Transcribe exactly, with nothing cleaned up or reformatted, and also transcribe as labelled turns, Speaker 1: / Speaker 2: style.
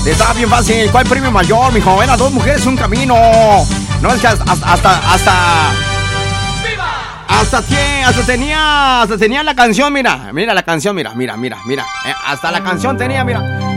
Speaker 1: Estaba bien fácil. ¿Cuál premio mayor, mijo? Era dos mujeres, un camino. No, es que hasta... Hasta... Hasta... Hasta, tie- hasta tenía... Hasta tenía la canción, mira. Mira la canción, mira, mira, mira, mira. Eh, hasta la canción tenía, mira.